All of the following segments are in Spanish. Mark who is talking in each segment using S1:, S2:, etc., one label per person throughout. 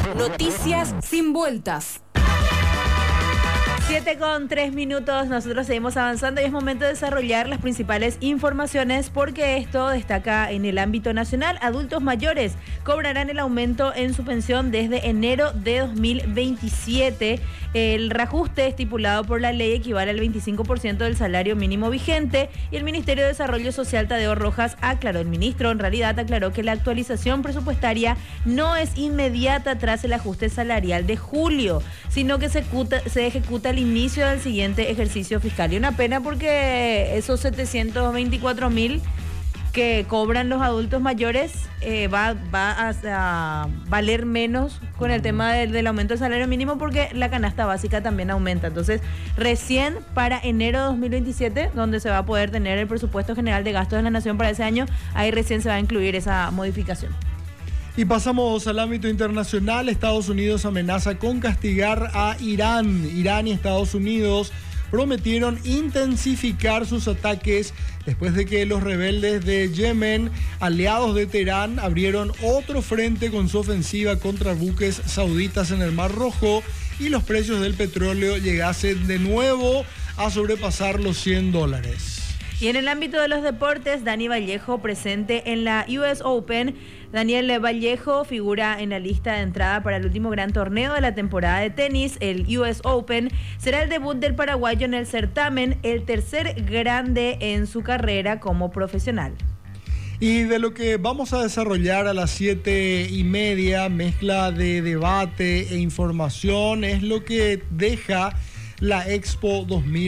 S1: Noticias sin vueltas.
S2: 7:03, nosotros seguimos avanzando y es momento de desarrollar las principales informaciones porque esto destaca en el ámbito nacional. Adultos mayores cobrarán el aumento en su pensión desde enero de 2027. El reajuste estipulado por la ley equivale al 25% del salario mínimo vigente y el Ministerio de Desarrollo Social, Tadeo Rojas, aclaró, el ministro en realidad aclaró que la actualización presupuestaria no es inmediata tras el ajuste salarial de julio, sino que se ejecuta al inicio del siguiente ejercicio fiscal. Y una pena porque esos 724.000 que cobran los adultos mayores va a valer menos con el tema del aumento del salario mínimo porque la canasta básica también aumenta. Entonces, recién para enero de 2027, donde se va a poder tener el presupuesto general de gastos de la nación para ese año, ahí recién se va a incluir esa modificación.
S3: Y pasamos al ámbito internacional. Estados Unidos amenaza con castigar a Irán. Irán y Estados Unidos prometieron intensificar sus ataques después de que los rebeldes de Yemen, aliados de Teherán, abrieron otro frente con su ofensiva contra buques sauditas en el Mar Rojo y los precios del petróleo llegasen de nuevo a sobrepasar los $100.
S2: Y en el ámbito de los deportes, Dani Vallejo presente en la US Open. Daniel Vallejo figura en la lista de entrada para el último gran torneo de la temporada de tenis, el US Open. Será el debut del paraguayo en el certamen, el tercer grande en su carrera como profesional.
S3: Y de lo que vamos a desarrollar a las 7:30, mezcla de debate e información, es lo que deja la Expo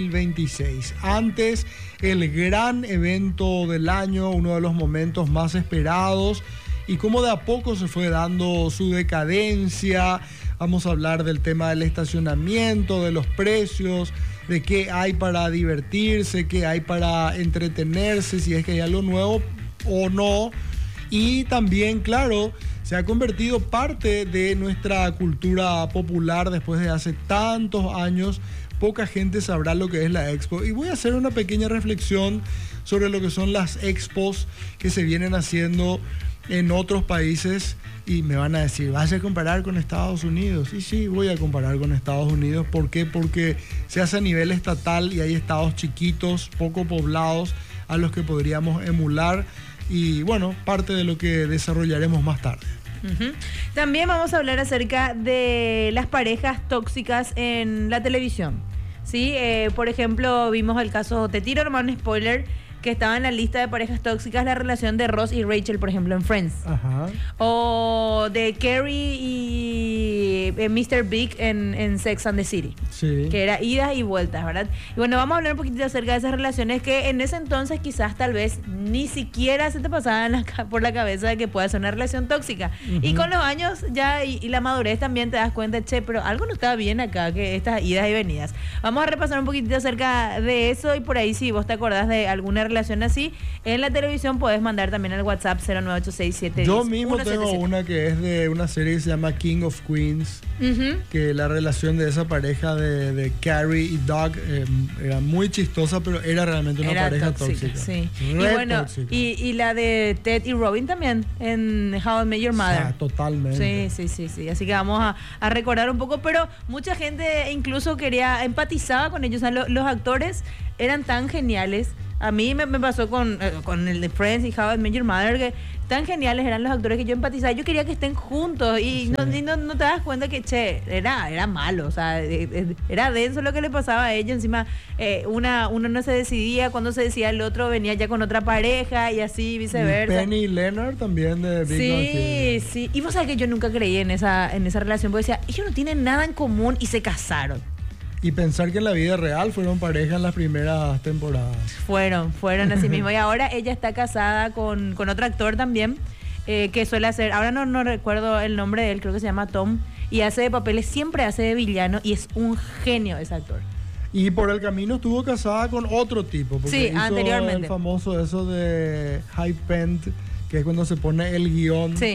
S3: 2026. Antes, el gran evento del año, uno de los momentos más esperados, y cómo de a poco se fue dando su decadencia. Vamos a hablar del tema del estacionamiento, de los precios, de qué hay para divertirse, qué hay para entretenerse, si es que hay algo nuevo o no. Y también, claro, se ha convertido parte de nuestra cultura popular después de hace tantos años. Poca gente sabrá lo que es la Expo. Y voy a hacer una pequeña reflexión sobre lo que son las expos que se vienen haciendo en otros países. Y me van a decir, ¿vas a comparar con Estados Unidos? Y sí, voy a comparar con Estados Unidos. ¿Por qué? Porque se hace a nivel estatal y hay estados chiquitos, poco poblados, a los que podríamos emular. Y bueno, parte de lo que desarrollaremos más tarde.
S2: Uh-huh. También vamos a hablar acerca de las parejas tóxicas en la televisión. ¿Sí? Por ejemplo, vimos el caso, te tiro nomás un spoiler, que estaba en la lista de parejas tóxicas la relación de Ross y Rachel, por ejemplo, en Friends.
S3: Ajá.
S2: O de Carrie y Mr. Big en Sex and the City.
S3: Sí.
S2: Que era idas y vueltas, ¿verdad? Y bueno, vamos a hablar un poquitito acerca de esas relaciones que en ese entonces quizás tal vez ni siquiera se te pasaban por la cabeza de que pueda ser una relación tóxica. Uh-huh. Y con los años ya y la madurez también te das cuenta, che, pero algo no estaba bien acá, que estas idas y venidas. Vamos a repasar un poquitito acerca de eso y por ahí si vos te acordás de alguna relación así en la televisión podés mandar también al WhatsApp 0986710.
S3: Yo mismo tengo una que es de una serie que se llama King of Queens. Uh-huh. Que la relación de esa pareja de Carrie y Doug era muy chistosa, pero era realmente una pareja tóxica.
S2: Sí. Y bueno, y la de Ted y Robin también en How I Met Your Mother.
S3: Ah, totalmente.
S2: Sí. Así que vamos a recordar un poco, pero mucha gente incluso empatizaba con ellos. O sea, los actores eran tan geniales. A mí me pasó con el de Friends y How I Met Your Mother, que tan geniales eran los actores que yo empatizaba. Yo quería que estén juntos y sí. no te das cuenta que, era malo. O sea, era denso lo que le pasaba a ellos. Encima, uno no se decidía. Cuando se decía el otro, venía ya con otra pareja y así viceversa.
S3: Y Penny y Leonard también de Big Bang Theory.
S2: Sí. Y vos sabés que yo nunca creí en esa relación, porque decía, ellos no tienen nada en común y se casaron.
S3: Y pensar que en la vida real fueron pareja en las primeras temporadas.
S2: Fueron así mismo. Y ahora ella está casada con otro actor también, que suele hacer, ahora no recuerdo el nombre de él, creo que se llama Tom, y hace de papeles, siempre hace de villano, y es un genio ese actor.
S3: Y por el camino estuvo casada con otro tipo. Porque hizo anteriormente. El famoso eso de High Pent, que es cuando se pone el guión.
S2: Sí.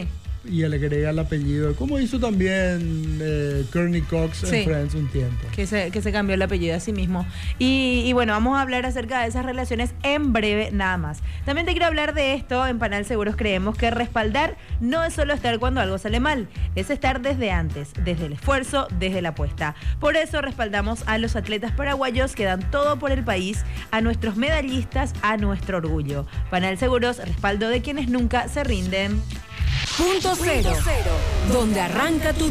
S3: y le agrega el apellido, como hizo también Courtney Cox en Friends un tiempo.
S2: Que se cambió el apellido a sí mismo. Y bueno, vamos a hablar acerca de esas relaciones en breve nada más. También te quiero hablar de esto. En Panal Seguros creemos que respaldar no es solo estar cuando algo sale mal, es estar desde antes, desde el esfuerzo, desde la apuesta. Por eso respaldamos a los atletas paraguayos que dan todo por el país, a nuestros medallistas, a nuestro orgullo. Panal Seguros, respaldo de quienes nunca se rinden.
S1: Punto Cero, donde arranca tu